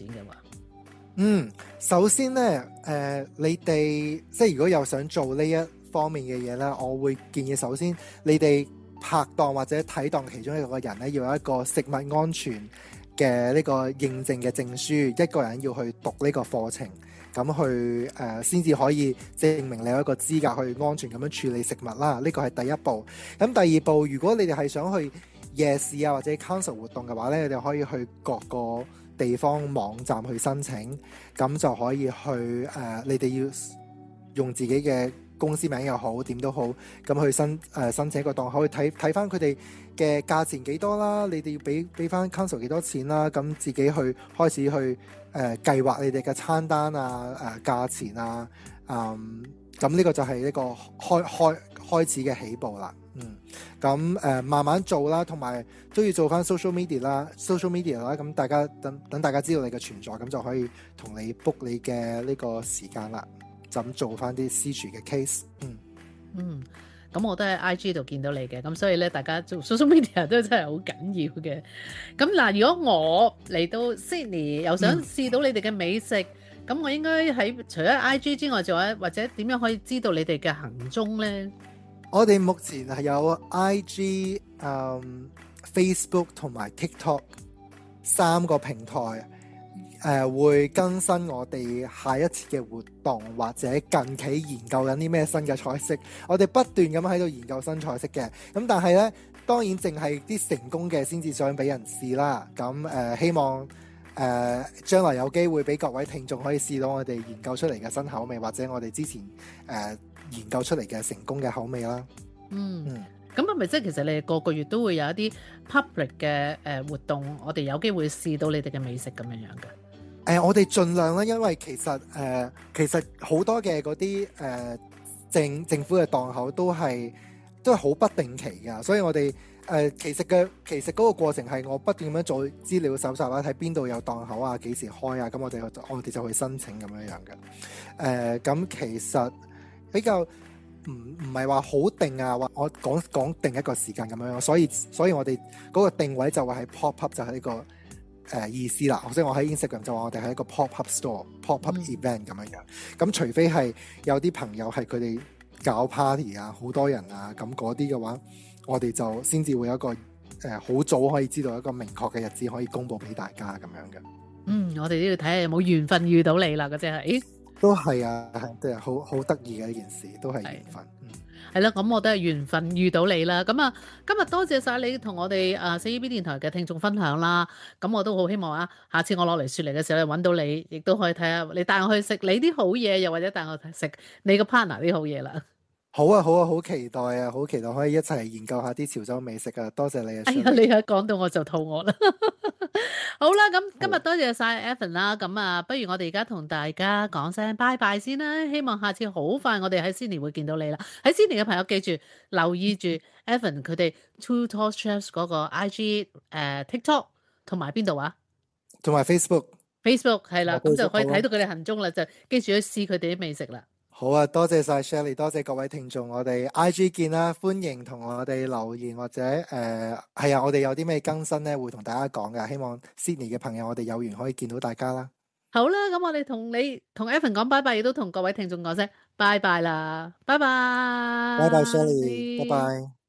展嘅話？ 首先咧，你哋即係如果有想做呢一方面嘅嘢咧，我會建議首先你哋拍檔或者睇檔其中一個人咧，要有一個食物安全嘅呢個認證嘅證書，一個人要去讀呢個課程，咁去先至可以證明你有一個資格去安全咁樣處理食物啦。呢個係第一步。咁第二步，如果你哋係想去夜市啊或者 council 活動嘅話咧，你哋可以去各個地方網站去申請，咁就可以去你哋要用自己嘅公司名又好點都好，咁去申請一個檔口，去睇翻佢哋嘅價錢幾多啦，你哋要俾翻 council 幾多錢啦，咁自己去開始去計劃你哋嘅餐單啊、價錢啊，咁呢個就係一個開始嘅起步啦。咁慢慢做啦，同埋都要做翻 social media 啦，咁大家等大家知道你嘅存在，咁就可以同你 book 你嘅呢個時間啦，就咁做翻啲私廚嘅 case。 咁我都喺 IG 度見到你嘅，咁所以咧大家做 social media 都真係好緊要嘅。咁嗱，如果我嚟到 Sydney 又想試到你哋嘅美食，咁我應該除咗 IG 之外，仲有或者點樣可以知道你哋嘅行蹤咧？ 我哋目前係有 IG、Facebook 同埋 TikTok 3個平台，會更新我哋下一次嘅活動，或者近期研究緊啲咩新嘅菜式。我哋不斷咁喺度研究新菜式嘅，咁但係呢，當然淨係啲成功嘅先至想俾人試啦。咁希望將來有機會俾各位聽眾可以試到我哋研究出嚟嘅新口味，或者我哋之前研究出嚟嘅成功嘅口味啦。 咁係咪即係其實你哋個個月都會有一啲 public 嘅活動，我哋有機會試到你哋嘅美食咁樣樣嘅？ 我哋盡量啦，因為其實好多嘅嗰啲政府嘅檔口都係好不定期㗎，所以我哋其實嗰個過程係我不斷咁樣做資料搜集啦，睇邊度有檔口啊，幾時開啊，咁我哋就去申請咁樣樣嘅。咁其實比較唔係話好定啊，或我講定一個時間咁樣，所以我哋嗰個定位就會係 pop up， 就係呢個意思啦。所以我喺 Instagram 就話我哋係一個 pop up store、pop up event 咁樣樣。咁除非係有啲朋友係佢哋搞 party 啊，好多人啊，咁嗰啲嘅話，我哋就先至會有一個好早可以知道一個明確嘅日子可以公佈俾大家咁樣嘅。 我哋都要睇下有冇緣分遇到你啦，嗰隻係。 都係啊，都係好得意嘅呢件事，都係緣分。 係啦，咁我都係緣分遇到你啦。咁啊，今日多謝晒你同我哋4EB 電台嘅聽眾分享啦。咁我都好希望啊，下次我落嚟雪梨嘅時候揾到你，亦都可以睇下你帶我去食你啲好嘢，又或者帶我食你個 partner 啲好嘢啦。 好啊，好期待啊，好期待可以一齊研究下啲潮州美食啊！多謝你啊！ 哎呀，你一講到我就肚餓啦。好啦，咁今日多謝晒 Evan 啦。咁啊，不如我哋而家同大家講聲拜拜先啦。希望下次好快我哋喺 Sydney 會見到你啦。喺 Sydney 嘅朋友記住留意住 Evan 佢哋 Two Tall Chefs 嗰個 IG、TikTok 同埋邊度啊？ 同埋 Facebook 係啦，咁就可以睇到佢哋行蹤啦。就記住去試佢哋啲美食啦。 好啊，多謝晒 Shirley， 多謝各位聽眾，我哋 IG 見啦，歡迎同我哋留言或者係啊，我哋有啲咩更新咧會同大家講㗎，希望 Sydney 嘅朋友我哋有緣可以見到大家啦。 好啦，咁我哋同 Evan 講拜拜，亦都同各位聽眾講聲拜拜啦，拜拜， 拜拜 Shirley，拜拜。